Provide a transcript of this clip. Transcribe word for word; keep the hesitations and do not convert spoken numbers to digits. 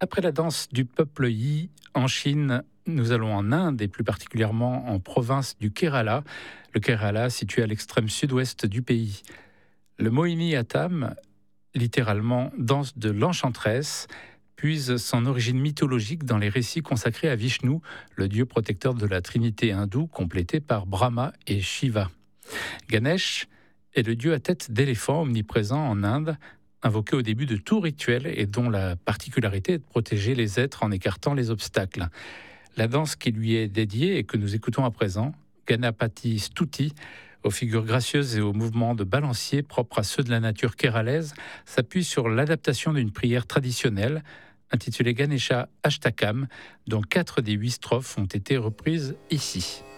Après la danse du peuple Yi en Chine, nous allons en Inde et plus particulièrement en province du Kerala. Le Kerala situé à l'extrême sud-ouest du pays. Le Mohiniyattam, littéralement danse de l'enchanteresse, puise son origine mythologique dans les récits consacrés à Vishnu, le dieu protecteur de la trinité hindoue, complété par Brahma et Shiva. Ganesh est le dieu à tête d'éléphant omniprésent en Inde, invoqué au début de tout rituel et dont la particularité est de protéger les êtres en écartant les obstacles. La danse qui lui est dédiée et que nous écoutons à présent, Ganapati Stuti, aux figures gracieuses et aux mouvements de balancier propres à ceux de la nature kéralaise, s'appuie sur l'adaptation d'une prière traditionnelle intitulée Ganesha Ashtakam, dont quatre des huit strophes ont été reprises ici.